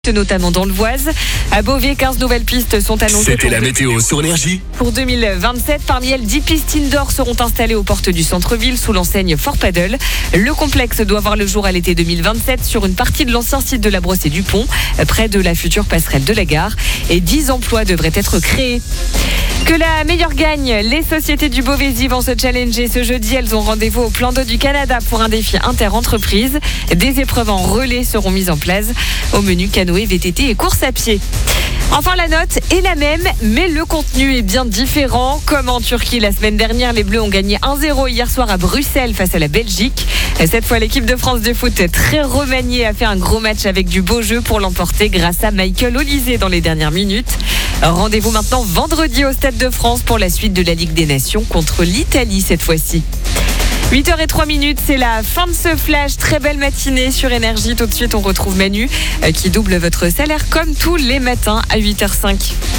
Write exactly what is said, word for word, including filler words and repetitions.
notamment dans le Vosges. À Beauvais, quinze nouvelles pistes sont annoncées. C'était la météo sur Énergie. Pour deux mille vingt-sept, parmi elles, dix pistes indoor seront installées aux portes du centre-ville sous l'enseigne Fort Paddle. Le complexe doit voir le jour à l'été deux mille vingt-sept sur une partie de l'ancien site de la Brosse et du Pont, près de la future passerelle de la gare. Et dix emplois devraient être créés. Que la meilleure gagne, les sociétés du Beauvaisis vont se challenger ce jeudi. Elles ont rendez-vous au plan d'eau du Canada pour un défi inter-entreprise. Des épreuves en relais seront mises en place. Au menu canoë, V T T et course à pied. Enfin, la note est la même, mais le contenu est bien différent. Comme en Turquie la semaine dernière, les Bleus ont gagné un zéro hier soir à Bruxelles face à la Belgique. Cette fois, l'équipe de France de foot, très remaniée, a fait un gros match avec du beau jeu pour l'emporter grâce à Michael Olise dans les dernières minutes. Rendez-vous maintenant vendredi au Stade de France pour la suite de la Ligue des Nations contre l'Italie cette fois-ci. huit heures zéro trois, c'est la fin de ce flash. Très belle matinée sur Énergie. Tout de suite, on retrouve Manu qui double votre salaire comme tous les matins à huit heures cinq.